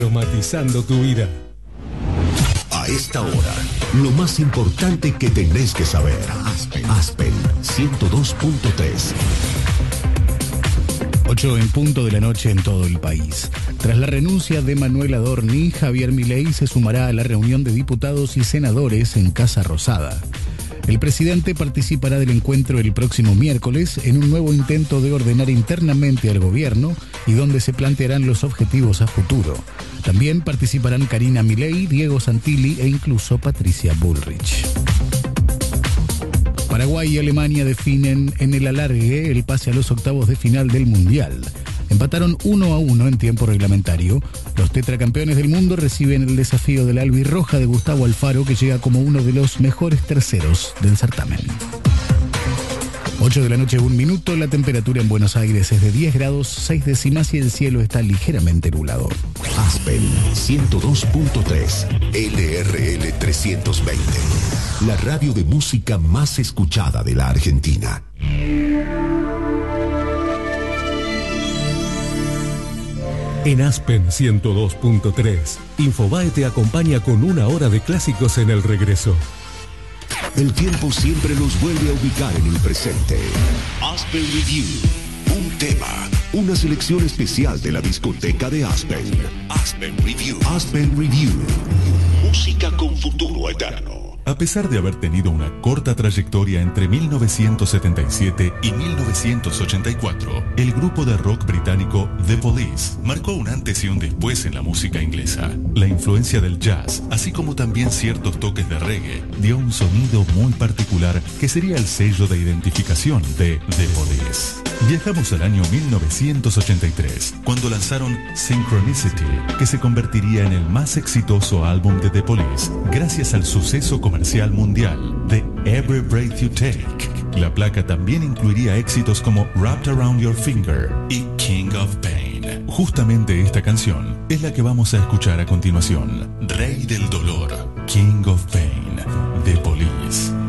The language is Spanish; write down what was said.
Aromatizando tu vida. A esta hora, lo más importante que tenés que saber. Aspen 102.3. 8 en punto de la noche en todo el país. Tras la renuncia de Manuel Adorni, Javier Milei se sumará a la reunión de diputados y senadores en Casa Rosada. El presidente participará del encuentro el próximo miércoles en un nuevo intento de ordenar internamente al gobierno y donde se plantearán los objetivos a futuro. También participarán Karina Milei, Diego Santilli e incluso Patricia Bullrich. Paraguay y Alemania definen en el alargue el pase a los octavos de final del Mundial. Empataron 1-1 en tiempo reglamentario. Los tetracampeones del mundo reciben el desafío del albirroja de Gustavo Alfaro, que llega como uno de los mejores terceros del certamen. 8 de la noche, 1 minuto. La temperatura en Buenos Aires es de 10 grados, 6 décimas y el cielo está ligeramente nublado. Aspen 102.3, LRL 320. La radio de música más escuchada de la Argentina. En Aspen 102.3, Infobae te acompaña con 1 hora de clásicos en el regreso. El tiempo siempre nos vuelve a ubicar en el presente. Aspen Review. Un tema, una selección especial de la discoteca de Aspen. Aspen Review. Aspen Review. Música con futuro eterno. A pesar de haber tenido una corta trayectoria entre 1977 y 1984, el grupo de rock británico The Police marcó un antes y un después en la música inglesa. La influencia del jazz, así como también ciertos toques de reggae, dio un sonido muy particular que sería el sello de identificación de The Police. Viajamos al año 1983, cuando lanzaron Synchronicity, que se convertiría en el más exitoso álbum de The Police, gracias al suceso comercial mundial de Every Breath You Take. La placa también incluiría éxitos como Wrapped Around Your Finger y King of Pain. Justamente esta canción es la que vamos a escuchar a continuación. Rey del Dolor, King of Pain, The Police.